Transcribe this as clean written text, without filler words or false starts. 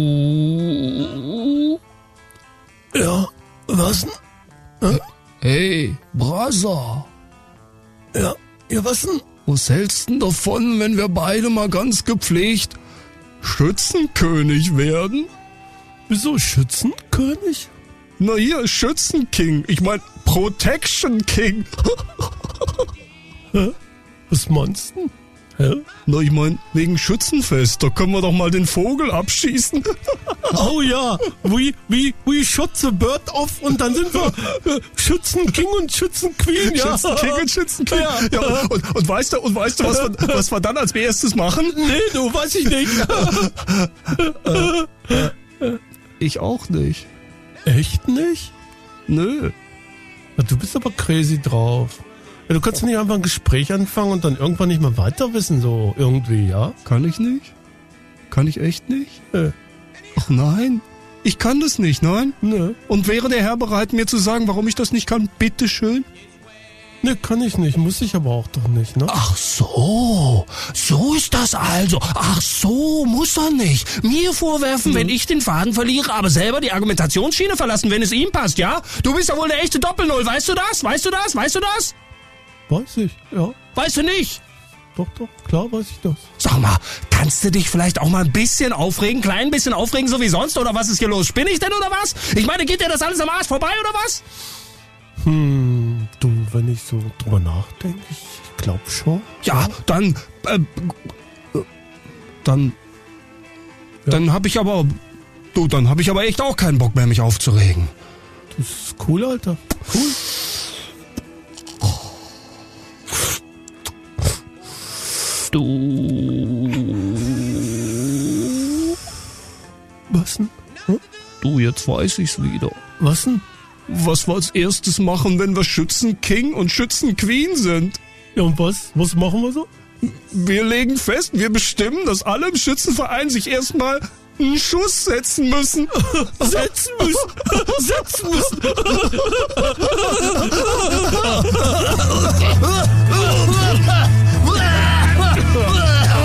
Ja, was denn? Hey, Brasa. Ja, was denn? Was hältst du denn davon, wenn wir beide mal ganz gepflegt Schützenkönig werden? Wieso Schützenkönig? Na hier, Schützenking. Ich mein Protection King. Hä? Was meinst du? Hä? Na, ich mein, wegen Schützenfest, da können wir doch mal den Vogel abschießen. Oh ja, we shot the bird off und dann sind wir Schützenking und Schützenqueen, ja. Schützenking und Schützenking. Ja. Und weißt du, was wir dann als erstes machen? Nee, du, weiß ich nicht. Ich auch nicht. Echt nicht? Nö. Na, du bist aber crazy drauf. Ja, du kannst nicht einfach ein Gespräch anfangen und dann irgendwann nicht mehr weiter wissen, so irgendwie, ja? Kann ich nicht? Kann ich echt nicht? Ach nein, ich kann das nicht, nein? Ne. Und wäre der Herr bereit, mir zu sagen, warum ich das nicht kann? Bitteschön. Ne, kann ich nicht, muss ich aber auch doch nicht, ne? Ach so ist das also. Ach so, muss er nicht. Mir vorwerfen, wenn ich den Faden verliere, aber selber die Argumentationsschiene verlassen, wenn es ihm passt, ja? Du bist ja wohl eine echte Doppelnull, weißt du das? Weißt du das? Weiß ich, ja. Weißt du nicht? Doch, klar weiß ich das. Sag mal, kannst du dich vielleicht auch mal ein bisschen aufregen, klein bisschen aufregen, so wie sonst, oder was ist hier los? Spinne ich denn, oder was? Ich meine, geht dir das alles am Arsch vorbei, oder was? Du, wenn ich so drüber nachdenke, ich glaube schon. Ja, dann hab ich aber echt auch keinen Bock mehr, mich aufzuregen. Das ist cool, Alter. Cool. Was denn? Du, jetzt weiß ich's wieder. Was denn? Was wir als erstes machen, wenn wir Schützenking und Schützenqueen sind. Ja, und was? Was machen wir so? Wir legen fest, wir bestimmen, dass alle im Schützenverein sich erstmal einen Schuss setzen müssen. Setzen müssen.